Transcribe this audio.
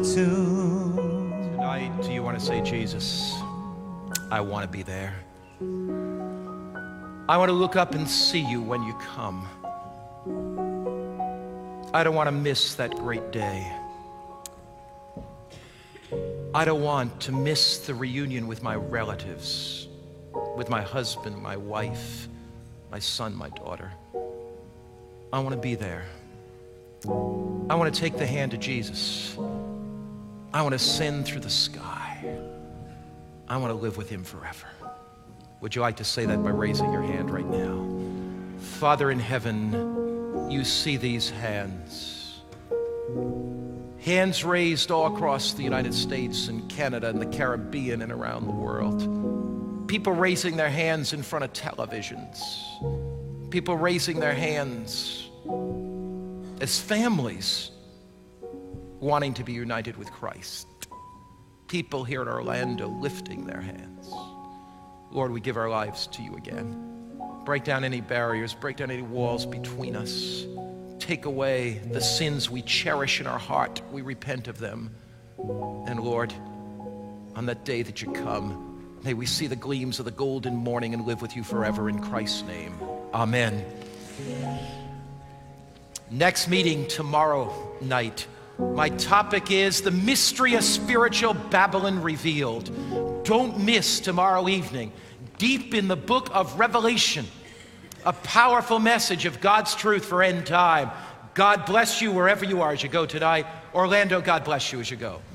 Tonight, do you want to say, Jesus, I want to be there. I want to look up and see you when you come. I don't want to miss that great day. I don't want to miss the reunion with my relatives, with my husband, my wife, my son, my daughter. I want to be there. I want to take the hand of Jesus. I want to ascend through the sky. I want to live with him forever. Would you like to say that by raising your hand right now? Father in heaven, you see these hands. Hands raised all across the United States and Canada and the Caribbean and around the world. People raising their hands in front of televisions. People raising their hands as families wanting to be united with Christ. People here in Orlando lifting their hands. Lord, we give our lives to you again. Break down any barriers, break down any walls between us. Take away the sins we cherish in our heart. We repent of them. And Lord, on that day that you come, may we see the gleams of the golden morning and live with you forever in Christ's name. Amen. Next meeting tomorrow night. My topic is the mystery of spiritual Babylon revealed. Don't miss tomorrow evening. Deep in the book of Revelation, a powerful message of God's truth for end time. God bless you wherever you are as you go tonight. Orlando, God bless you as you go.